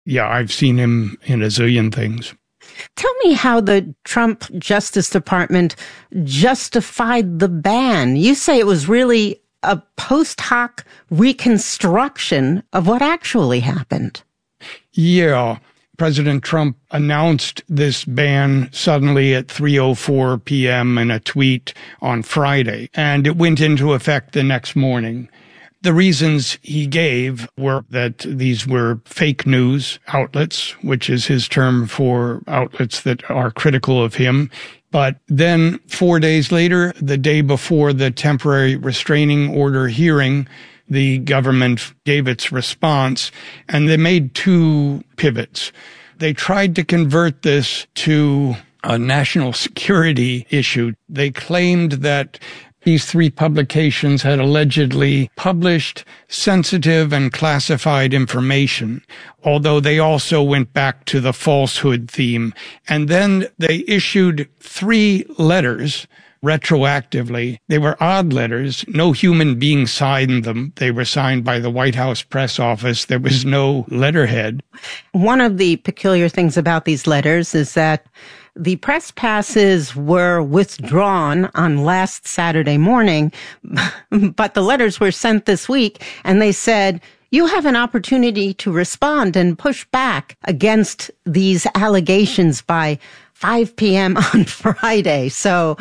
Yeah, I've seen him in a zillion things. Tell me how the Trump Justice Department justified the ban. You say it was really a post hoc reconstruction of what actually happened. Yeah. President Trump announced this ban suddenly at 3:04 p.m. in a tweet on Friday, and it went into effect the next morning. The reasons he gave were that these were fake news outlets, which is his term for outlets that are critical of him. But then 4 days later, the day before the temporary restraining order hearing, the government gave its response, and they made two pivots. They tried to convert this to a national security issue. They claimed that these three publications had allegedly published sensitive and classified information, although they also went back to the falsehood theme. And then they issued 3 letters retroactively. They were odd letters. No human being signed them. They were signed by the White House press office. There was no letterhead. One of the peculiar things about these letters is that the press passes were withdrawn on last Saturday morning, but the letters were sent this week, and they said, you have an opportunity to respond and push back against these allegations by 5 p.m. on Friday. So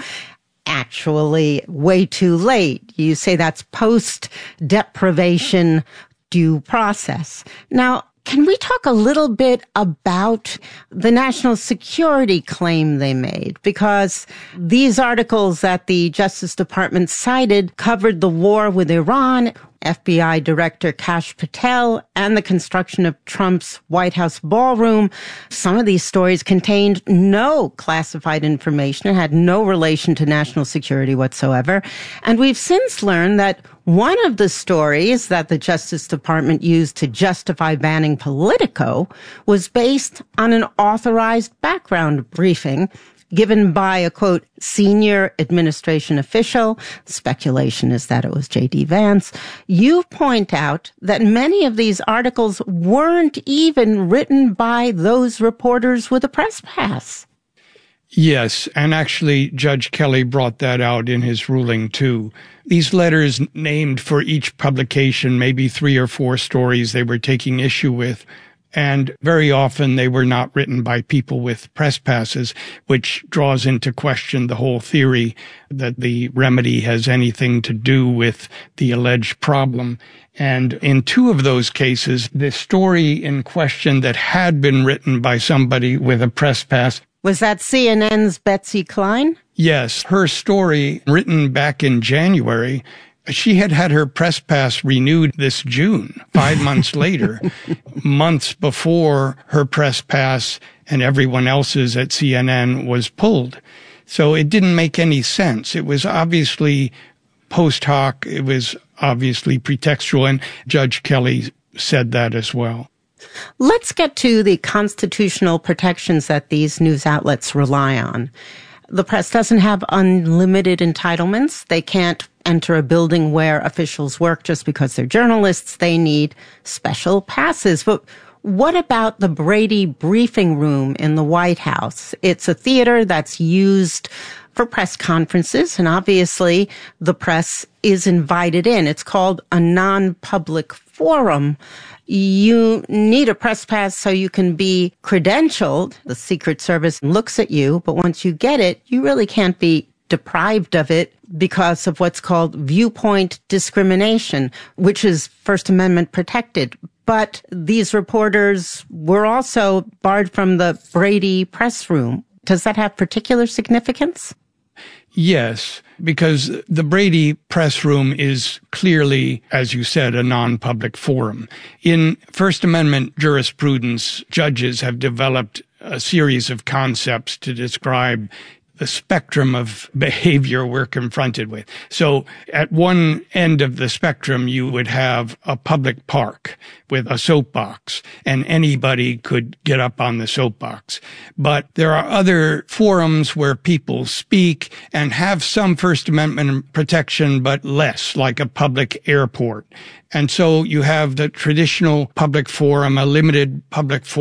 actually way too late. You say that's post-deprivation due process. Now, can we talk a little bit about the national security claim they made? Because these articles that the Justice Department cited covered the war with Iran, FBI Director Kash Patel, and the construction of Trump's White House ballroom. Some of these stories contained no classified information and had no relation to national security whatsoever. And we've since learned that one of the stories that the Justice Department used to justify banning Politico was based on an authorized background briefing given by a, quote, senior administration official. Speculation is that it was J.D. Vance. You point out that many of these articles weren't even written by those reporters with a press pass. Yes, and actually Judge Kelly brought that out in his ruling too. These letters named for each publication maybe 3 or 4 stories they were taking issue with. And very often they were not written by people with press passes, which draws into question the whole theory that the remedy has anything to do with the alleged problem. And in 2 of those cases, the story in question that had been written by somebody with a press pass. Was that CNN's Betsy Klein? Yes, her story written back in January. She had had her press pass renewed this June, 5 months later, months before her press pass and everyone else's at CNN was pulled. So it didn't make any sense. It was obviously post hoc. It was obviously pretextual, and Judge Kelly said that as well. Let's get to the constitutional protections that these news outlets rely on. The press doesn't have unlimited entitlements. They can't enter a building where officials work just because they're journalists. They need special passes. But what about the Brady briefing room in the White House? It's a theater that's used for press conferences, and obviously the press is invited in. It's called a non-public forum. You need a press pass so you can be credentialed. The Secret Service looks at you, but once you get it, you really can't be deprived of it because of what's called viewpoint discrimination, which is First Amendment protected. But these reporters were also barred from the Brady press room. Does that have particular significance? Yes, because the Brady press room is clearly, as you said, a non-public forum. In First Amendment jurisprudence, judges have developed a series of concepts to describe the spectrum of behavior we're confronted with. So at one end of the spectrum, you would have a public park with a soapbox, and anybody could get up on the soapbox. But there are other forums where people speak and have some First Amendment protection, but less, like a public airport. And so you have the traditional public forum, a limited public forum,